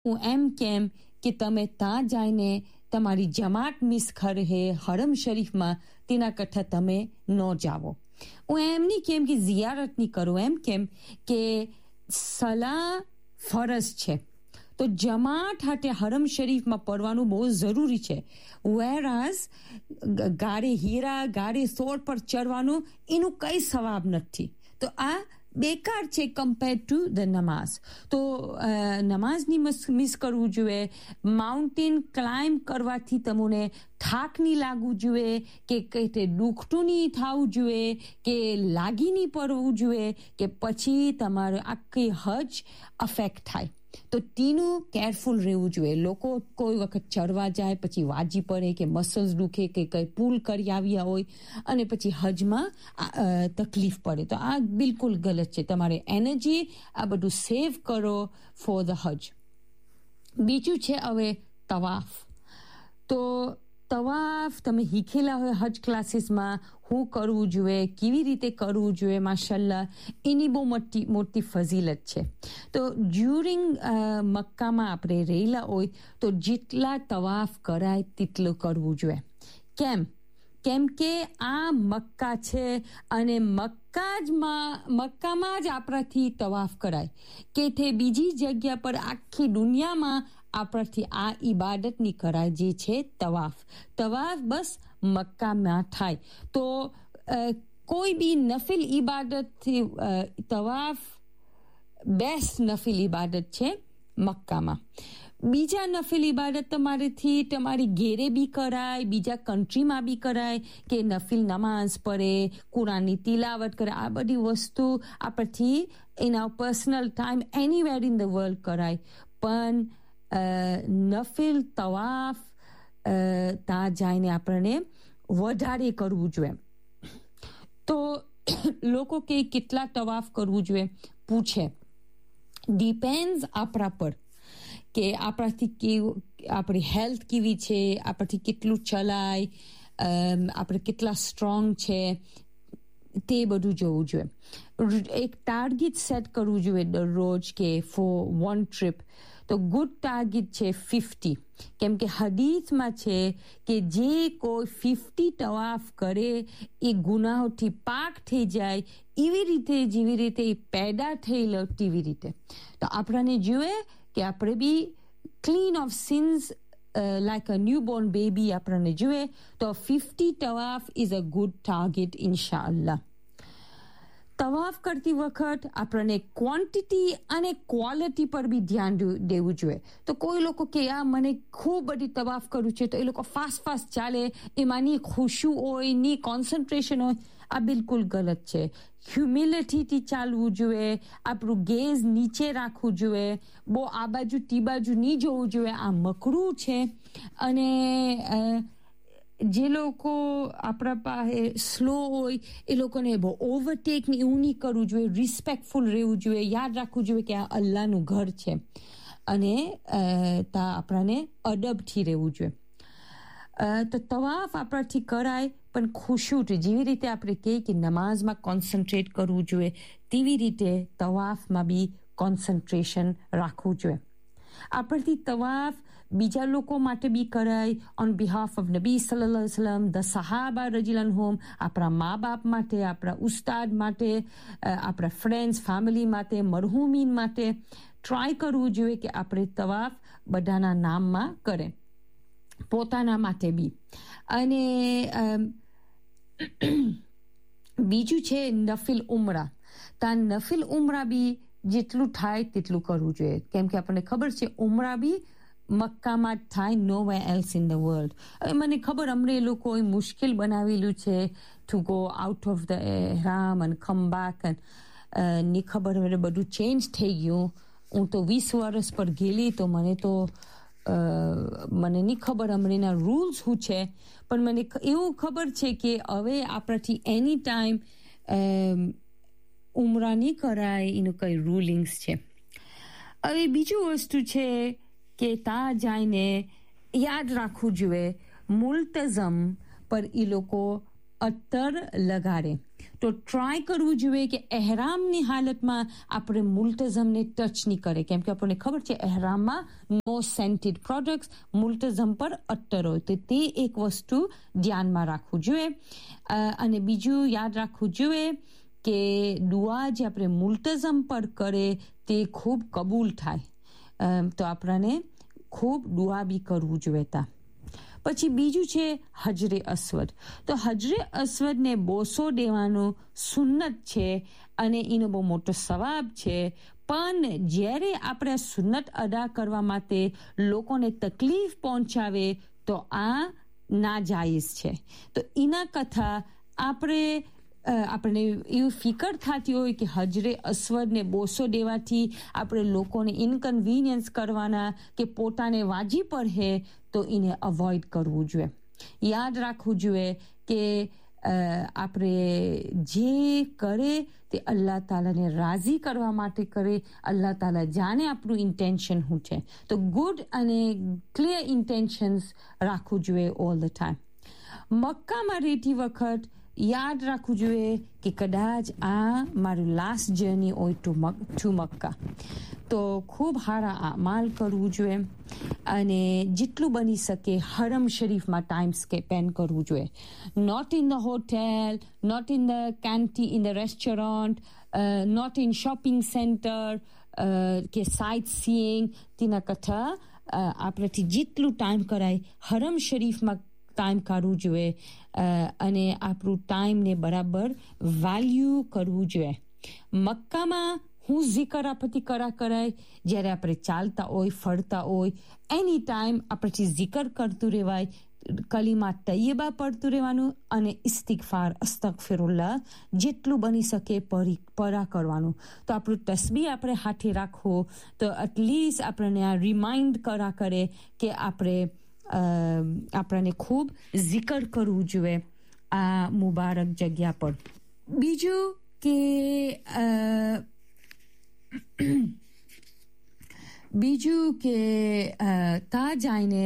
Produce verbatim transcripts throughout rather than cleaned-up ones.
હું એમ કેમ કે તમે ત્યાં જઈને તમારી જમાત મિસ કરે હરમ શરીફમાં તેના કરતાં તમે ન જાઓ. હું એમ નહીં કેમ કે ઝિયારત નહીં કરું, એમ કેમ કે સલાહ ફરજ છે. તો જમાત હાટે હરમ શરીફમાં પડવાનું બહુ જરૂરી છે. વેરાઝ ગાડે હીરા ગાડે સોળ પર ચડવાનું એનું કંઈ સવાબ નથી. તો આ બેકાર છે કમ્પેર ટુ ધ નમાઝ. તો નમાઝની મિસ કરવું જોઈએ. માઉન્ટેન ક્લાઇમ્બ કરવાથી તમને થાક નહીં લાગવું જોઈએ, કે કંઈ દુખતું નહીં થવું જોઈએ, કે લાગી નહીં પડવું જોઈએ, કે પછી તમારે આખી હજ અફેક્ટ થાય. તો તેનું કેરફુલ રહેવું જોઈએ. લોકો કોઈ વખત ચડવા જાય પછી વાજી પડે કે મસલ્સ દુખે કે કંઈ પુલ કરી આવ્યા હોય અને પછી હજમાં તકલીફ પડે. તો આ બિલકુલ ગલત છે. તમારે એનર્જી આ બધું સેવ કરો ફોર ધ હજ. બીજું છે હવે તવાફ. તો તવાફ તમે શીખેલા હોય હજ ક્લાસીસમાં શું કરવું જોઈએ, કેવી રીતે કરવું જોઈએ, માશાલ્લાહ એની બહુ મોટી મોટી ફઝીલત છે. તો ડ્યુરિંગ મક્કામાં આપણે રહેલા હોય તો જેટલા તવાફ કરાય તેટલું કરવું જોઈએ. કેમ કેમ કે આ મક્કા છે અને મક્કા જ મક્કામાં જ આપણાથી તવાફ કરાય, કે તે બીજી જગ્યા પર આખી દુનિયામાં આપણાથી આ ઇબાદત નહીં કરાય જે છે તવાફ. તવાફ બસ મક્કામાં થાય. તો કોઈ બી નફિલ ઇબાદતથી તવાફ બેસ્ટ નફિલ ઇબાદત છે મક્કામાં. બીજા નફિલ ઇબાદત તમારેથી તમારી ઘેરે બી કરાય, બીજા કન્ટ્રીમાં બી કરાય, કે નફિલ નમાઝ પડે, કુરાનની તિલાવત કરે. આ બધી વસ્તુ આપણથી એના personal time anywhere in the world કરાય. પણ નફિલ તવાફ ત્યાં જઈને આપણને વધારે કરવું જોઈએ. તો લોકો કે કેટલા તવાફ કરવું જોઈએ પૂછે. ડિપેન્ડ્સ આપણા પર કે આપણાથી કેવું, આપણી હેલ્થ કેવી છે, આપણાથી કેટલું ચલાય, આપણે કેટલા સ્ટ્રોંગ છે, તે બધું જોવું જોઈએ. એક ટાર્ગેટ સેટ કરવું જોઈએ દરરોજ કે ફોર વન ટ્રીપ. તો ગુડ ટાર્ગેટ છે ફિફ્ટી. કેમ કે હદીસમાં છે કે જે કોઈ ફિફ્ટી તવાફ કરે એ ગુનાહોથી પાક થઈ જાય, એવી રીતે જેવી રીતે એ પેદા થયેલો તેવી રીતે. તો આપણને જોઈએ કે આપણે બી clean of since like a newborn baby આપણને જોઈએ. તો fifty તવાફ is a good target ઇન્શાઅલ્લાહ. તવાફ કરતી વખત આપણને ક્વોન્ટિટી અને ક્વોલિટી પર બી ધ્યાન દેવું જોઈએ. તો કોઈ લોકો કે આ મને ખૂબ બધી તવાફ કરવું છે, તો એ લોકો ફાસ્ટ ફાસ્ટ ચાલે, એમાં ની ખુશુ હોય, ની કોન્સન્ટ્રેશન હોય. આ બિલકુલ ગલત છે. હ્યુમિલિટીથી ચાલવું જોઈએ, આપણું ગેઝ નીચે રાખવું જોઈએ, બહુ આ બાજુ તી બાજુ નહીં જોવું જોઈએ. આ મકરૂ છે. અને જે લોકો આપણા પાસે સ્લો હોય એ લોકોને બહુ ઓવરટેક ને એવું નહીં કરવું જોઈએ. રિસ્પેક્ટફુલ રહેવું જોઈએ. યાદ રાખવું જોઈએ કે આ અલ્લાહનું ઘર છે અને ત્યાં આપણને અદબથી રહેવું જોઈએ. તો તવાફ આપણાથી કરાય પણ ખુશુથી, જેવી રીતે આપણે કહીએ કે નમાઝમાં કોન્સન્ટ્રેટ કરવું જોઈએ, તેવી રીતે તવાફમાં બી કોન્સન્ટ્રેશન રાખવું જોઈએ. આપણથી તવાફ બીજા લોકો માટે બી કરાય on behalf of Nabi સલ્લલ્લાહુ અલૈહિ વસલ્લમ, the સહાબા રજીલન home, આપણા મા બાપ માટે, આપણા ઉસ્તાદ માટે, આપણા ફ્રેન્ડ્સ ફેમિલી માટે, મરહુમીન માટે. ટ્રાય કરવું જોઈએ કે આપણે તવાફ બધાના નામમાં કરે, પોતાના માટે બી. અને બીજું છે નફિલ ઉમરા. ત્યાં નફિલ ઉમરા બી જેટલું થાય તેટલું કરવું જોઈએ. કેમ કે આપણને ખબર છે ઉમરા બી મક્કામાં જ થાય, નો way else in the world. હવે મને ખબર અમને એ લોકોએ મુશ્કેલ બનાવેલું છે to go out of the એહરામ અને કમ બેક. ની ખબર મને બધું ચેન્જ થઈ ગયું. હું તો વીસ વર્ષ પર ગયેલી, તો મને તો મને નહીં ખબર હમણાંના રૂલ્સ શું છે. પણ મને એવું ખબર છે કે હવે આપણાથી એની ટાઈમ ઉમરા નહીં કરાય, એનું કંઈ રૂલિંગ્સ છે. હવે બીજું વસ્તુ છે કે ત્યાં જઈને યાદ રાખવું જોઈએ મુલ્તઝમ પર એ લોકો અત્તર લગાડે. તો ટ્રાય કરવું જોઈએ કે એહરામની હાલતમાં આપણે મુલ્તઝમને ટચ નહીં કરે, કેમ કે આપણને ખબર છે એહરામમાં નો સેન્ટેડ પ્રોડક્ટ્સ, મુલ્તઝમ પર અત્તર હોય, તો તે એક વસ્તુ ધ્યાનમાં રાખવું જોઈએ. અને બીજું યાદ રાખવું જોઈએ કે દુઆ જે આપણે મુલ્તઝમ પર કરે તે ખૂબ કબૂલ થાય, તો આપણને ખૂબ દુઆ બી કરવું જોઈએ. તા પછી બીજું છે હજરે અસ્વદ. તો હજરે અસ્વદને બોસો દેવાનું સુન્નત છે અને એનો બહુ મોટો સવાબ છે, પણ જ્યારે આપણે સુન્નત અદા કરવા માટે લોકોને તકલીફ પહોંચાવે તો આ નાજાયઝ છે. તો એના કથા આપણે આપણે એવું ફિકર થતી હોય કે હજરે અસ્વદને બોસો દેવાથી આપણે લોકોને ઇનકન્વીનિયન્સ કરવાના કે પોતાને વાજી પડે, તો એને અવોઇડ કરવું જોઈએ. યાદ રાખવું જોઈએ કે આપણે જે કરે તે અલ્લાહ તાલાને રાજી કરવા માટે કરે. અલ્લાહ તાલા જાણે આપણું ઇન્ટેન્શન શું છે, તો ગુડ અને ક્લિયર ઇન્ટેન્શન્સ રાખવું જોઈએ ઓલ ધ ટાઈમ. મક્કામાં રહેતી વખત યાદ રાખવું જોઈએ કે કદાચ આ મારું લાસ્ટ જર્ની હોય ટુ ટુ મક્કા, તો ખૂબ સારા અમાલ કરવું જોઈએ અને જેટલું બની શકે હરમ શરીફમાં ટાઈમ સ્પેન્ડ કરવું જોઈએ. Not in the hotel, not in the canteen, in the restaurant, not in shopping centre કે સાઇટ સીઈંગ. તેના કરતાં આપણાથી જેટલું ટાઈમ કરાય હરમ શરીફમાં ટાઈમ કાઢવું જોઈએ અને આપણું ટાઈમને બરાબર વેલ્યુ કરવું જોઈએ. મક્કામાં હું zikr આપતી કરા કરાય, જ્યારે આપણે ચાલતા હોય, ફરતા હોય, એની ટાઈમ આપણેથી zikr કરતું રહેવાય, કલીમા તૈયબા પડતું રહેવાનું અને ઇસ્તિગફાર અસ્તગફિરુલ્લાહ જેટલું બની શકે પરી પરા કરવાનું. તો આપણું તસ્બીહ આપણે હાથે રાખવો, તો એટલીસ્ટ આપણને આ રિમાઇન્ડ કરા કરે કે આપણે આપણને ખૂબ zikr કરવું જોઈએ આ મુબારક જગ્યા પર. બીજું કે બીજું કે ત્યાં જઈને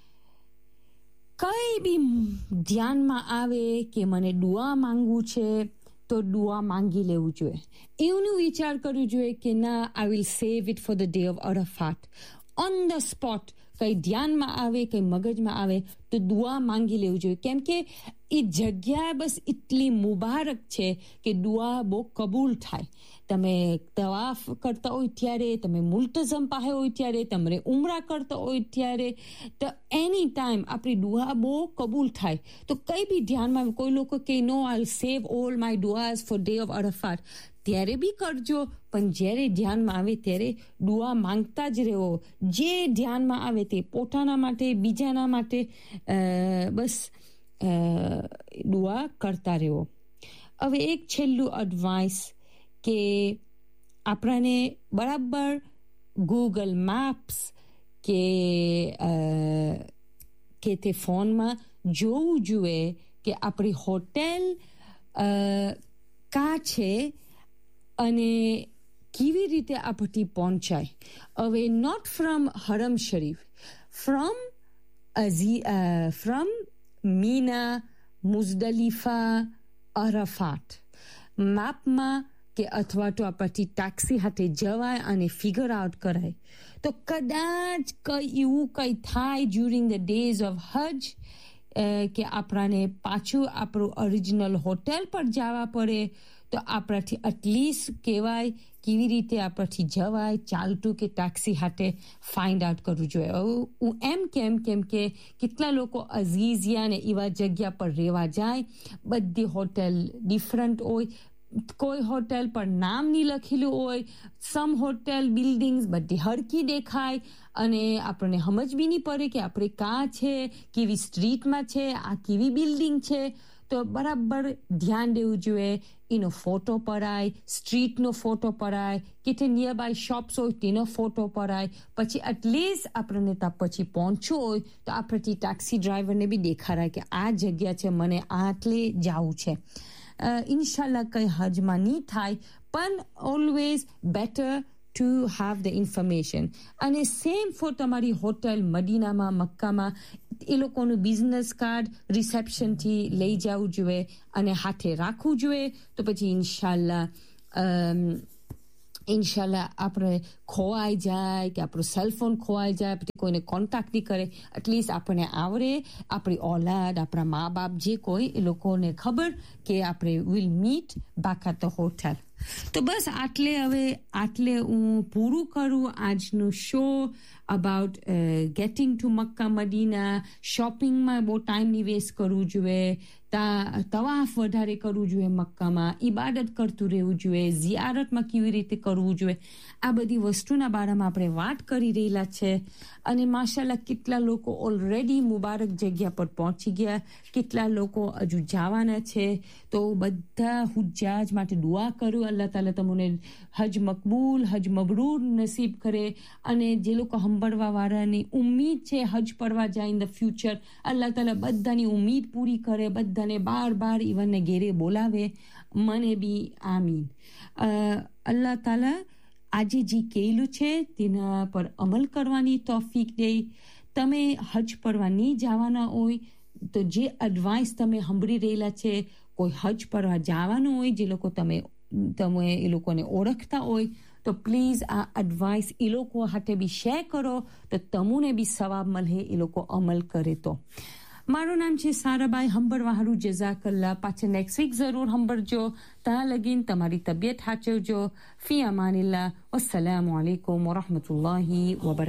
કઈ બી ધ્યાનમાં આવે કે મને દુઆ માંગવું છે તો દુઆ માંગી લેવું જોઈએ. એવું વિચાર કરવું જોઈએ કે ના, I will save it for the day of અરફાત. On the spot કઈ ધ્યાનમાં આવે, કઈ મગજમાં આવે તો દુઆ માંગી લેવું જોઈએ, કેમ કે એ જગ્યા બસ એટલી મુબારક છે કે દુઆ બહુ કબૂલ થાય. તમે તવાફ કરતા હોય ત્યારે, તમે મુલ્તઝમ પાસે હોય ત્યારે, તમે ઉમરા કરતા હોય ત્યારે, તો એની ટાઈમ આપણી દુઆ બહુ કબૂલ થાય. તો કઈ બી ધ્યાનમાં, કોઈ લોકો કે નો આઈ સેવ all my દુઆઝ four day of અરફાત, ત્યારે બી કરજો, પણ જ્યારે ધ્યાનમાં આવે ત્યારે દુઆ માંગતા જ રહેવો. જે ધ્યાનમાં આવે તે પોતાના માટે, બીજાના માટે બસ દુઆ કરતા રહેવો. હવે એક છેલ્લું એડવાઇસ કે આપણને બરાબર ગૂગલ મેપ્સ કે કે તે ફોનમાં જોવું જોઈએ કે આપણી હોટેલ કા છે અને કેવી રીતે આપથી પહોંચાય. હવે not from હરમ Sharif, from from Meena, મુઝદલિફા, અરફાત. મેપમાં કે અથવા તો આપણાથી ટેક્સી હાથે જવાય અને ફિગર આઉટ કરાય. તો કદાચ કંઈ એવું કંઈ થાય ડ્યુરિંગ ધ ડેઝ ઓફ હજ કે આપણાને પાછું આપણું ઓરિજિનલ હોટેલ પર જવા પડે, તો આપણાથી એટલીસ્ટ કહેવાય કેવી રીતે આપણાથી જવાય, ચાલતું કે ટેક્સી હાથે ફાઇન્ડ આઉટ કરવું જોઈએ. હું એમ કેમ કેમ કે કેટલા લોકો અઝીઝિયા ને એવા જગ્યા પર રહેવા જાય, બધી હોટેલ ડિફરન્ટ હોય, કોઈ હોટેલ પર નામ નહીં લખેલું હોય, સમ હોટેલ બિલ્ડિંગ્સ બધી હરકી દેખાય અને આપણને સમજ બી નહીં પડે કે આપણે કાં છે, કેવી સ્ટ્રીટમાં છે, આ કેવી બિલ્ડિંગ છે. તો બરાબર ધ્યાન દેવું જોઈએ. એનો ફોટો પડાય, સ્ટ્રીટનો ફોટો પડાય, કે તે નિયર બાય શોપ્સ હોય તેનો ફોટો પડાય. પછી એટલીસ્ટ આપણને ત્યાં પછી પહોંચવું હોય તો આપણેથી ટેક્સી ડ્રાઈવરને બી દેખાડાય કે આ જગ્યા છે, મને આટલે જવું છે. ઇન્શાલ્લાહ કંઈ હજમાં નહીં થાય, પણ always better to have the information. અને સેમ ફોર તમારી હોટેલ મદીનામાં, મક્કામાં એ લોકોનું બિઝનેસ કાર્ડ રિસેપ્શનથી લઈ જવું જોઈએ અને હાથે રાખવું જોઈએ તો પછી ઇન્શાલ્લાહ ઇન્શાલ્લાહ આપણે ખોવાઈ જાય કે આપણો સેલફોન ખોવાઈ જાય પછી કોઈને કોન્ટેક્ટ નહીં કરે એટલીસ્ટ આપણને આવડે આપણી ઓલાદ આપણા મા બાપ જે કોઈ એ લોકોને ખબર કે આપણે will meet back at the hotel તો બસ આટલે હવે આટલે હું પૂરું કરું આજનું show about gating two Mecca Medina શોપિંગમાં બહુ ટાઈમ નહીં વેસ્ટ કરવું જોઈએ તા તવાફ વધારે કરવું જોઈએ મક્કામાં ઈબાદત કરતું રહેવું જોઈએ ઝિયારતમાં કેવી રીતે કરવું જોઈએ આ બધી વસ્તુના બારામાં આપણે વાત કરી રહેલા છે અને માશાલ્લાહ કેટલા લોકો ઓલરેડી મુબારક જગ્યા પર પહોંચી ગયા કેટલા લોકો હજુ જવાના છે તો બધા હુજ્જાજ માટે દુઆ કરું અલ્લાહ તાલા તમને હજ મકબૂલ હજ મબરૂર નસીબ કરે અને જે લોકો હંભળવા વાળાની ઉમ્મીદ છે હજ પડવા જાય ઇન ધ ફ્યુચર અલ્લાહ તાલા બધાની ઉમ્મીદ પૂરી કરે બધાને બાર બાર ઈવનને ઘેરે બોલાવે મને બી આમીન અલ્લાહ તાલા આજે જે કહેલું છે તેના પર અમલ કરવાની તોફીક દે તમે હજ પડવા નહીં જવાના હોય તો જે એડવાઇસ તમે સાંભળી રહેલા છે કોઈ હજ પડવા જવાનું હોય જે લોકો તમે તમે એ લોકોને ઓળખતા હોય તો પ્લીઝ આ એડવાઇસ એ લોકો હાથે બી શેર કરો તો તમુને બી સવાબ મળે એ લોકો અમલ કરે તો મારું નામ છે સારાબાઈ હંભળવા હારું જઝાકલ્લા પાછા નેક્સ્ટ વીક જરૂર હંભળજો ત્યાં લગીન તમારી તબિયત સાચવજો ફી અમાનિલ્લાહ વસ્સલામુ અલૈકુમ વરહમતુલ્લાહી વબરકાતુહુ